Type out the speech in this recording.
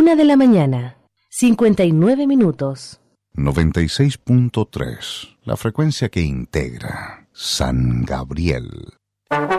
1:00 59 minutos. 96.3, la frecuencia que integra San Gabriel.